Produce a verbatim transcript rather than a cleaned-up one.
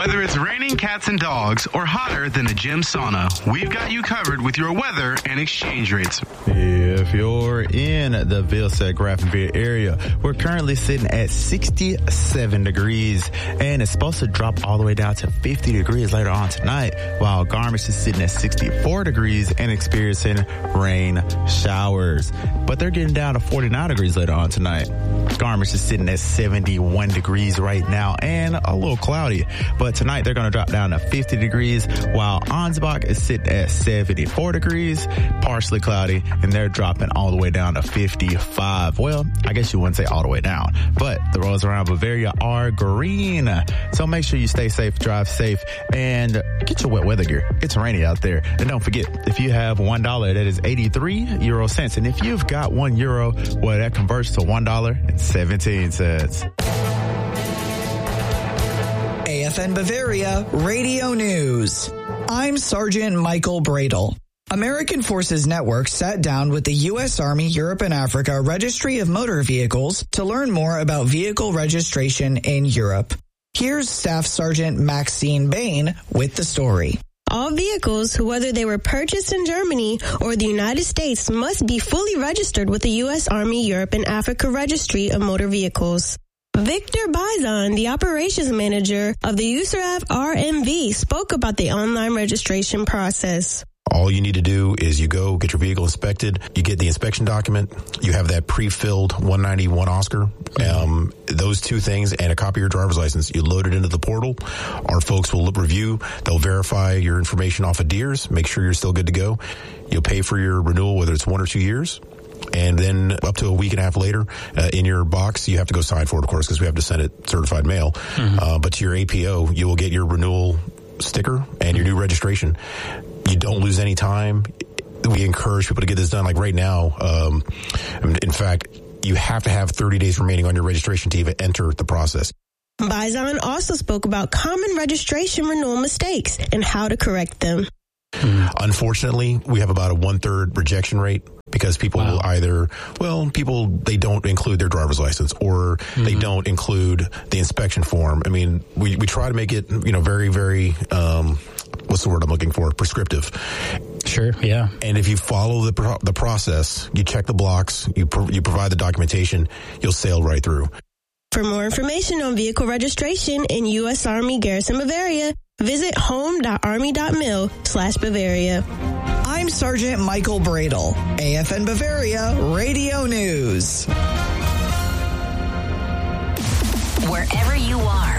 Whether it's raining cats and dogs or hotter than a gym sauna, we've got you covered with your weather and exchange rates. If you're in the Vilsack Grafenberg area, we're currently sitting at sixty-seven degrees, and it's supposed to drop all the way down to fifty degrees later on tonight, while Garmisch is sitting at sixty-four degrees and experiencing rain showers. But they're getting down to forty-nine degrees later on tonight. Garmisch is sitting at seventy-one degrees right now and a little cloudy. But tonight they're going to drop down to fifty degrees, while Ansbach is sitting at seventy-four degrees, partially cloudy, and they're dropping all the way down to fifty-five. Well, I guess you wouldn't say all the way down, but the roads around Bavaria are green. So make sure you stay safe, drive safe, and get your wet weather gear. It's rainy out there. And don't forget, if you have one dollar, that is eighty-three euro cents. And if you've got one euro, well, that converts to one dollar and seventeen cents. A F N Bavaria Radio News. I'm Sergeant Michael Bradle. American Forces Network sat down with the U S Army Europe and Africa Registry of Motor Vehicles to learn more about vehicle registration in Europe. Here's Staff Sergeant Maxine Bain with the story. All vehicles, whether they were purchased in Germany or the United States, must be fully registered with the U S Army Europe and Africa Registry of Motor Vehicles. Victor Bizon, the operations manager of the U S A V R M V, spoke about the online registration process. All you need to do is you go get your vehicle inspected. You get the inspection document. You have that pre-filled one ninety-one Oscar. Um, those two things and a copy of your driver's license. You load it into the portal. Our folks will review. They'll verify your information off of D E E R S. Make sure you're still good to go. You'll pay for your renewal, whether it's one or two years. And then up to a week and a half later, uh, in your box, you have to go sign for it, of course, because we have to send it certified mail. Mm-hmm. Uh, but to your A P O, you will get your renewal sticker and your new registration. You don't lose any time. We encourage people to get this done. Like right now, um, in fact, you have to have thirty days remaining on your registration to even enter the process. Bizon also spoke about common registration renewal mistakes and how to correct them. Mm. Unfortunately, we have about a one-third rejection rate because people wow. will either, well, people, they don't include their driver's license or mm-hmm. they don't include the inspection form. I mean, we, we try to make it, you know, very, very, um, what's the word I'm looking for? Prescriptive. Sure, yeah. And if you follow the pro- the process, you check the blocks, you pro- you provide the documentation, you'll sail right through. For more information on vehicle registration in U S Army Garrison Bavaria, visit home.army.mil slash Bavaria. I'm Sergeant Michael Bradle, A F N Bavaria Radio News. Wherever you are,